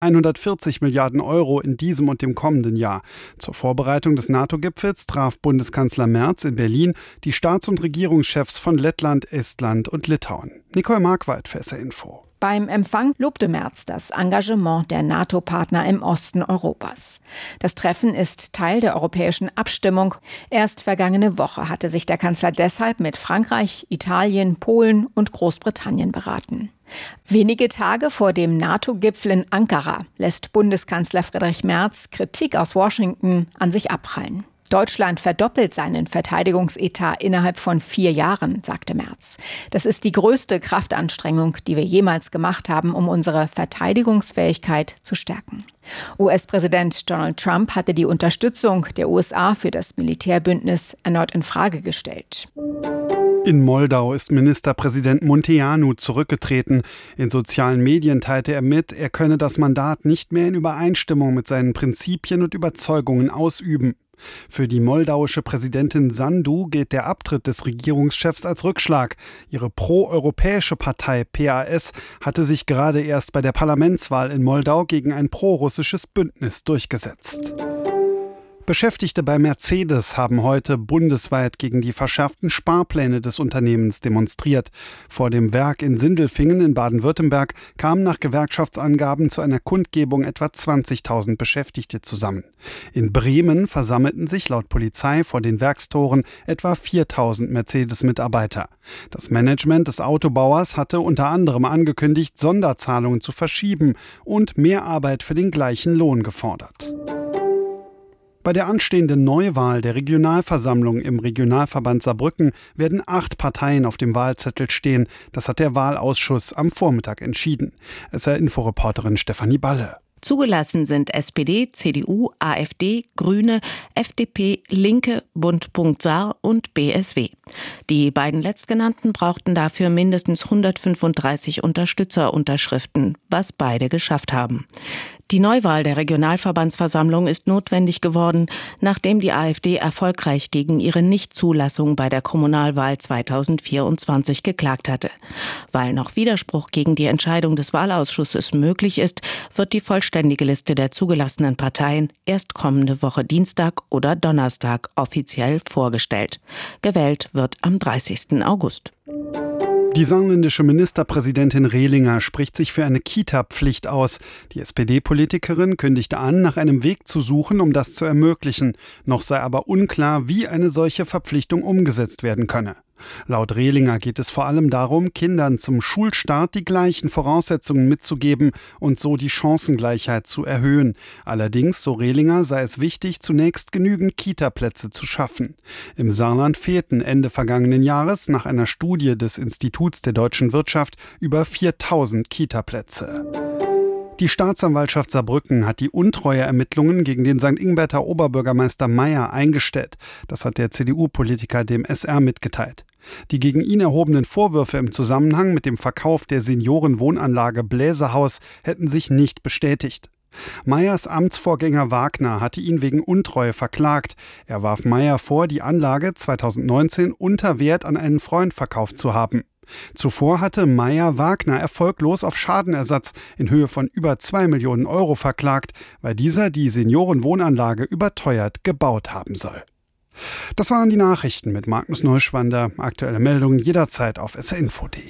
140 Milliarden Euro in diesem und dem kommenden Jahr. Zur Vorbereitung des NATO-Gipfels traf Bundeskanzler Merz in Berlin die Staats- und Regierungschefs von Lettland, Estland und Litauen. Nicole Marquardt für SR Info. Beim Empfang lobte Merz das Engagement der NATO-Partner im Osten Europas. Das Treffen ist Teil der europäischen Abstimmung. Erst vergangene Woche hatte sich der Kanzler deshalb mit Frankreich, Italien, Polen und Großbritannien beraten. Wenige Tage vor dem NATO-Gipfel in Ankara lässt Bundeskanzler Friedrich Merz Kritik aus Washington an sich abprallen. Deutschland verdoppelt seinen Verteidigungsetat innerhalb von 4 Jahren, sagte Merz. Das ist die größte Kraftanstrengung, die wir jemals gemacht haben, um unsere Verteidigungsfähigkeit zu stärken. US-Präsident Donald Trump hatte die Unterstützung der USA für das Militärbündnis erneut in Frage gestellt. In Moldau ist Ministerpräsident Munteanu zurückgetreten. In sozialen Medien teilte er mit, er könne das Mandat nicht mehr in Übereinstimmung mit seinen Prinzipien und Überzeugungen ausüben. Für die moldauische Präsidentin Sandu geht der Abtritt des Regierungschefs als Rückschlag. Ihre proeuropäische Partei PAS hatte sich gerade erst bei der Parlamentswahl in Moldau gegen ein prorussisches Bündnis durchgesetzt. Beschäftigte bei Mercedes haben heute bundesweit gegen die verschärften Sparpläne des Unternehmens demonstriert. Vor dem Werk in Sindelfingen in Baden-Württemberg kamen nach Gewerkschaftsangaben zu einer Kundgebung etwa 20.000 Beschäftigte zusammen. In Bremen versammelten sich laut Polizei vor den Werkstoren etwa 4.000 Mercedes-Mitarbeiter. Das Management des Autobauers hatte unter anderem angekündigt, Sonderzahlungen zu verschieben und mehr Arbeit für den gleichen Lohn gefordert. Bei der anstehenden Neuwahl der Regionalversammlung im Regionalverband Saarbrücken werden 8 Parteien auf dem Wahlzettel stehen. Das hat der Wahlausschuss am Vormittag entschieden. SR-Inforeporterin Stefanie Balle. Zugelassen sind SPD, CDU, AfD, Grüne, FDP, Linke, Bund.Saar und BSW. Die beiden letztgenannten brauchten dafür mindestens 135 Unterstützerunterschriften, was beide geschafft haben. Die Neuwahl der Regionalverbandsversammlung ist notwendig geworden, nachdem die AfD erfolgreich gegen ihre Nichtzulassung bei der Kommunalwahl 2024 geklagt hatte. Weil noch Widerspruch gegen die Entscheidung des Wahlausschusses möglich ist, wird die vollständige Liste der zugelassenen Parteien erst kommende Woche Dienstag oder Donnerstag offiziell vorgestellt. Gewählt wird am 30. August. Die saarländische Ministerpräsidentin Rehlinger spricht sich für eine Kita-Pflicht aus. Die SPD-Politikerin kündigte an, nach einem Weg zu suchen, um das zu ermöglichen. Noch sei aber unklar, wie eine solche Verpflichtung umgesetzt werden könne. Laut Rehlinger geht es vor allem darum, Kindern zum Schulstart die gleichen Voraussetzungen mitzugeben und so die Chancengleichheit zu erhöhen. Allerdings, so Rehlinger, sei es wichtig, zunächst genügend Kita-Plätze zu schaffen. Im Saarland fehlten Ende vergangenen Jahres nach einer Studie des Instituts der deutschen Wirtschaft über 4.000 Kita-Plätze. Die Staatsanwaltschaft Saarbrücken hat die Untreueermittlungen gegen den St. Ingberter Oberbürgermeister Meyer eingestellt. Das hat der CDU-Politiker dem SR mitgeteilt. Die gegen ihn erhobenen Vorwürfe im Zusammenhang mit dem Verkauf der Seniorenwohnanlage Bläserhaus hätten sich nicht bestätigt. Meyers Amtsvorgänger Wagner hatte ihn wegen Untreue verklagt. Er warf Meyer vor, die Anlage 2019 unter Wert an einen Freund verkauft zu haben. Zuvor hatte Meyer Wagner erfolglos auf Schadenersatz in Höhe von über 2 Millionen Euro verklagt, weil dieser die Seniorenwohnanlage überteuert gebaut haben soll. Das waren die Nachrichten mit Magnus Neuschwander. Aktuelle Meldungen jederzeit auf srinfo.de.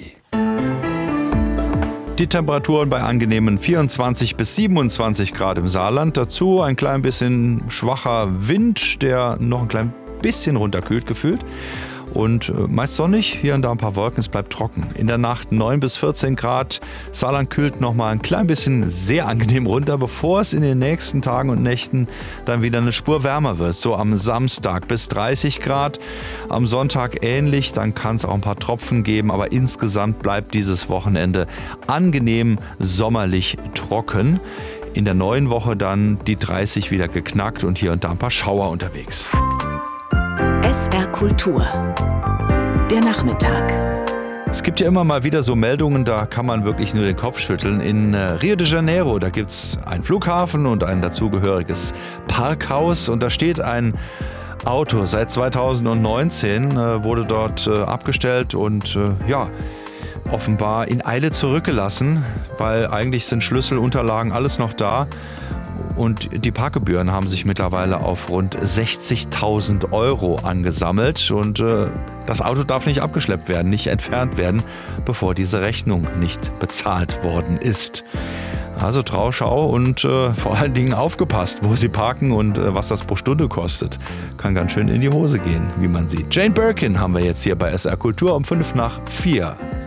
Die Temperaturen bei angenehmen 24 bis 27 Grad im Saarland. Dazu ein klein bisschen schwacher Wind, der noch ein klein bisschen runterkühlt gefühlt. Und meist sonnig, hier und da ein paar Wolken, es bleibt trocken. In der Nacht 9 bis 14 Grad. Saarland kühlt noch mal ein klein bisschen sehr angenehm runter, bevor es in den nächsten Tagen und Nächten dann wieder eine Spur wärmer wird. So am Samstag bis 30 Grad, am Sonntag ähnlich, dann kann es auch ein paar Tropfen geben, aber insgesamt bleibt dieses Wochenende angenehm sommerlich trocken. In der neuen Woche dann die 30 wieder geknackt und hier und da ein paar Schauer unterwegs. SR Kultur. Der Nachmittag. Es gibt ja immer mal wieder so Meldungen, da kann man wirklich nur den Kopf schütteln. In Rio de Janeiro, da gibt es einen Flughafen und ein dazugehöriges Parkhaus. Und da steht ein Auto. Seit 2019 wurde dort abgestellt und offenbar in Eile zurückgelassen, weil eigentlich sind Schlüssel, Unterlagen, alles noch da. Und die Parkgebühren haben sich mittlerweile auf rund 60.000 € angesammelt. Und das Auto darf nicht abgeschleppt werden, nicht entfernt werden, bevor diese Rechnung nicht bezahlt worden ist. Also Trauschau und vor allen Dingen aufgepasst, wo Sie parken und was das pro Stunde kostet. Kann ganz schön in die Hose gehen, wie man sieht. Jane Birkin haben wir jetzt hier bei SR Kultur um 3:55.